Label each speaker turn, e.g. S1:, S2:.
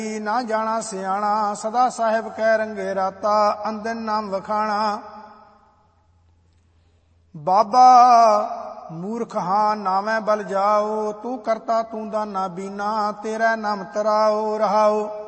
S1: ਨਾ ਜਾਣਾ ਸਿਆਣਾ, ਸਦਾ ਸਾਹਿਬ ਕਹਿ ਰੰਗੇ ਰਾਤਾ, ਅੰਦਨ ਨਾਮ ਵਖਾਣਾ। ਬਾਬਾ ਮੂਰਖ ਹਾਂ ਨਾਵੇਂ ਬਲ ਜਾਓ, ਤੂੰ ਕਰਤਾ ਤੂੰ ਦਾਨਾ ਬੀਨਾ, ਤੇਰਾ ਨਾਮ ਤਰਾਓ ਰਹਾਓ।